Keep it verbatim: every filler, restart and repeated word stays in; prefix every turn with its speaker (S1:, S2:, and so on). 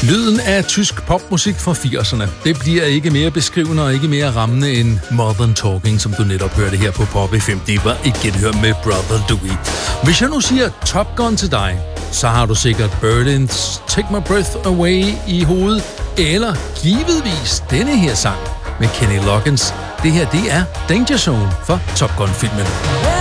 S1: Lyden af tysk popmusik fra firserne. Det bliver ikke mere beskrivende og ikke mere rammende end Modern Talking, som du netop hørte her på Pop F M. Det var et genhør med Brother Louie. Hvis jeg nu siger Top Gun til dig, så har du sikkert Berlins Take My Breath Away i hovedet, eller givetvis denne her sang med Kenny Loggins. Det her, det er Danger Zone for Top Gun-filmen.